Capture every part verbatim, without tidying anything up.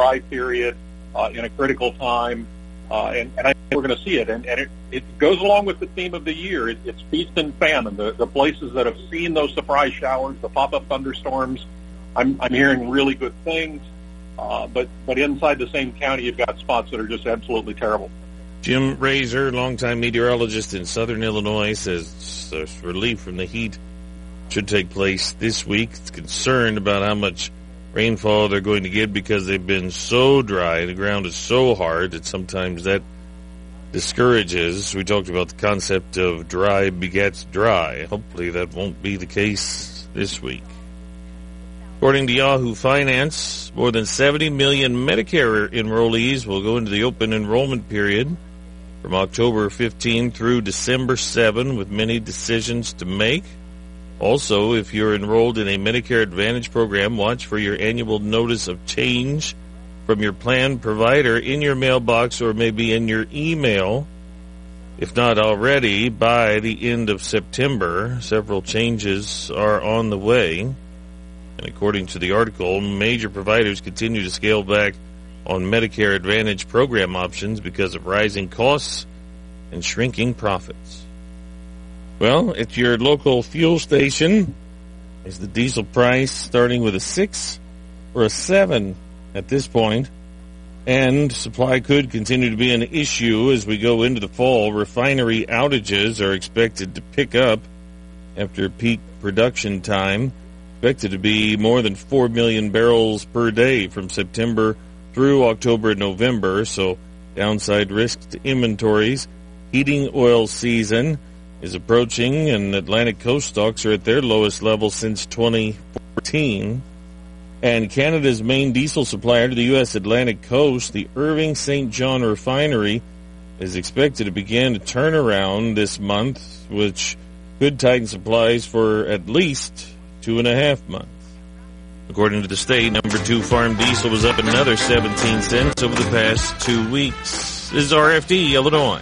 dry period uh, in a critical time, uh, and, and I think we're going to see it. And, and it, it goes along with the theme of the year. It, it's feast and famine. The, the places that have seen those surprise showers, the pop-up thunderstorms, I'm, I'm hearing really good things. Uh, but, but inside the same county, you've got spots that are just absolutely terrible. Jim Razor, longtime meteorologist in southern Illinois, says uh, relief from the heat should take place this week. It's concerned about how much rainfall they're going to get because they've been so dry. The ground is so hard that sometimes that discourages. We talked about the concept of dry begets dry. Hopefully that won't be the case this week. According to Yahoo Finance, more than seventy million Medicare enrollees will go into the open enrollment period from October fifteenth through December seventh, with many decisions to make. Also, if you're enrolled in a Medicare Advantage program, watch for your annual notice of change from your plan provider in your mailbox or maybe in your email. If not already, by the end of September, several changes are on the way. And according to the article, major providers continue to scale back on Medicare Advantage program options because of rising costs and shrinking profits. Well, at your local fuel station, is the diesel price starting with a six or a seven at this point? And supply could continue to be an issue as we go into the fall. Refinery outages are expected to pick up after peak production time, expected to be more than four million barrels per day from September through October and November, so downside risks to inventories. Heating oil season is approaching, and Atlantic coast stocks are at their lowest level since twenty fourteen. And Canada's main diesel supplier to the U S Atlantic coast, the Irving Saint John refinery, is expected to begin to turn around this month, which could tighten supplies for at least two and a half months. According to the state, number two farm diesel was up another seventeen cents over the past two weeks. This is R F D, Illinois.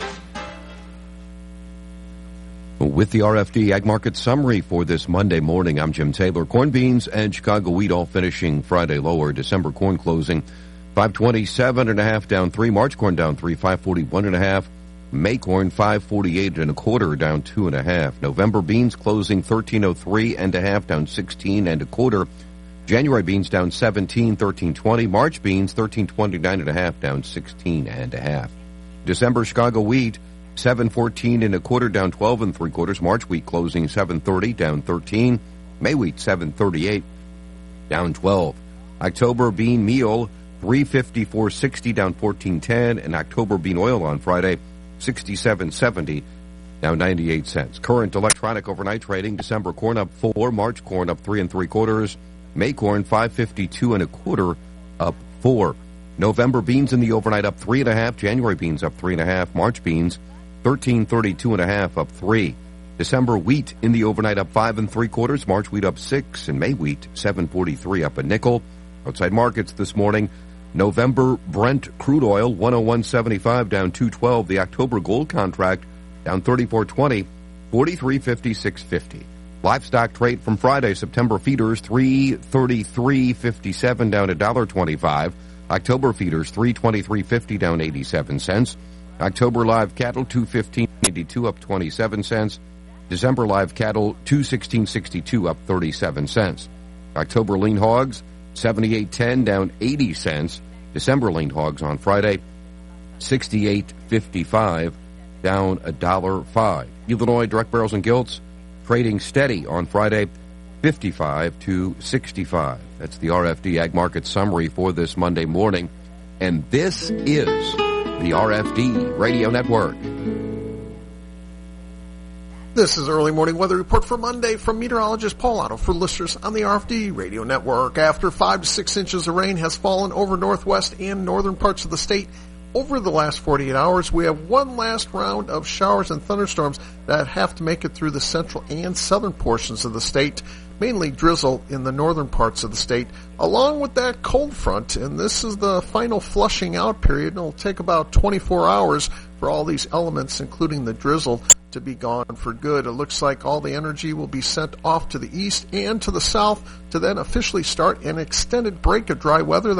With the R F D Ag Market Summary for this Monday morning, I'm Jim Taylor. Corn, beans, and Chicago wheat all finishing Friday lower. December corn closing five twenty-seven and a half down three. March corn down three, five forty-one and a half. May corn five forty-eight and a quarter down two and a half. November beans closing thirteen oh three and a half down sixteen and a quarter. January beans down seventeen, thirteen twenty. March beans thirteen twenty-nine and a half down sixteen and a half. December Chicago wheat seven fourteen and a quarter down twelve and three quarters. March wheat closing seven thirty down thirteen. May wheat seven thirty-eight down twelve. October bean meal three fifty-four sixty down fourteen ten, and October bean oil on Friday sixty-seven seventy down ninety-eight cents. Current electronic overnight trading: December corn up four, March corn up three and three quarters, May corn five fifty-two and a quarter up four. November beans in the overnight up three and a half, January beans up three and a half, March beans thirteen thirty-two and a half up three. December wheat in the overnight up five and three quarters, March wheat up six, and May wheat seven forty-three up a nickel. Outside markets this morning: November Brent crude oil one oh one seventy-five down two twelve. The October gold contract down thirty-four twenty, forty-three fifty-six fifty. Livestock trade from Friday: September feeders three thirty-three fifty-seven down a dollar twenty-five. October feeders three twenty-three fifty down eighty-seven cents. October live cattle two fifteen eighty-two up twenty-seven cents. December live cattle two sixteen sixty-two up thirty-seven cents. October lean hogs seventy-eight ten down eighty cents. December lean hogs on Friday sixty-eight fifty-five down a dollar five. Illinois direct barrels and gilts trading steady on Friday fifty-five to sixty-five. That's the R F D Ag Market Summary for this Monday morning. And this is the R F D Radio Network. This is Early Morning Weather Report for Monday from meteorologist Paul Otto for listeners on the R F D Radio Network. After five to six inches of rain has fallen over northwest and northern parts of the state over the last forty-eight hours, we have one last round of showers and thunderstorms that have to make it through the central and southern portions of the state. Mainly drizzle in the northern parts of the state, along with that cold front. And this is the final flushing out period. It'll take about twenty-four hours for all these elements, including the drizzle, to be gone for good. It looks like all the energy will be sent off to the east and to the south to then officially start an extended break of dry weather